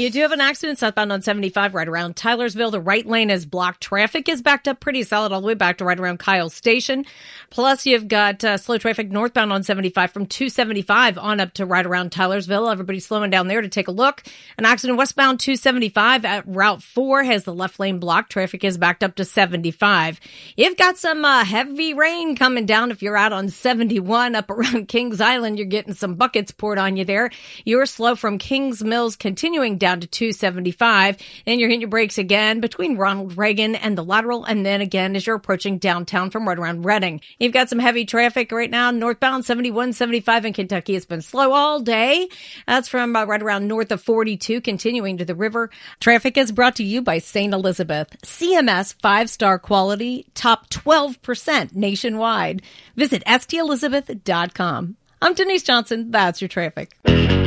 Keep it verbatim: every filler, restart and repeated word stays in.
you do have an accident southbound on seventy-five right around Tylersville. The right lane is blocked. Traffic is backed up pretty solid all the way back to right around Kyle Station. Plus, you've got uh, slow traffic northbound on seventy-five from two seventy-five on up to right around Tylersville. Everybody's slowing down there to take a look. An accident westbound two seventy-five at Route four has the left lane blocked. Traffic is backed up to seventy-five. You've got some uh, heavy rain coming down if you're out on seventy-one up around Kings Island. You're getting some buckets poured on you there. You're slow from Kings Mills continuing down to two seventy-five. And you're hitting your brakes again between Ronald Reagan and the Lateral. And then again as you're approaching downtown from right around Reading. You've got some heavy traffic right now northbound seventy-one seventy-five in Kentucky. It's been slow all day. That's from uh, right around north of forty-two continuing to the river. Traffic is brought to you by Saint Elizabeth. C M S five-star quality, top twelve percent nationwide. Visit S T Elizabeth dot com. I'm Denise Johnson. That's your traffic.